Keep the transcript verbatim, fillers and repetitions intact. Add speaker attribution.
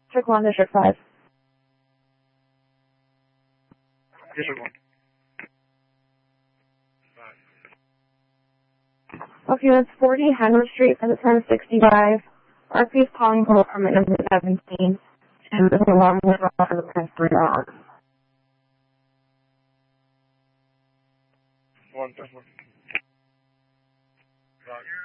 Speaker 1: Check one, District five.
Speaker 2: District one.
Speaker 1: Okay, that's forty Henry Street for the ten sixty-five. R P is calling for permit number seventeen. And this alarm was off for the past three hours.
Speaker 2: One, one. Roger.